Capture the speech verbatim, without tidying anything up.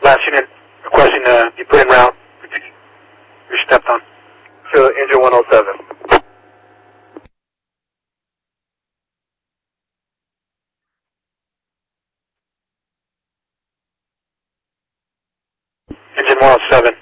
Last unit requesting to be put in route. You're stepped on. So, engine one oh seven. Engine one oh seven.